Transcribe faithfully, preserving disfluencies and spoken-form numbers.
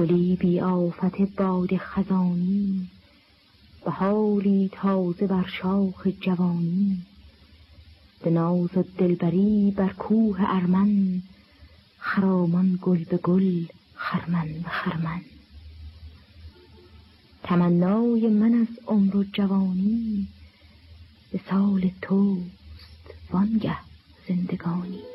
گلی بی آفت باد خزانی، بهاری تازه بر شاخ جوانی. به ناز و دلبری بر کوه ارمن، خرامان گل به گل خرمن به خرمن. تمنای من از عمر و جوانی، به سال توست وانگه زندگانی.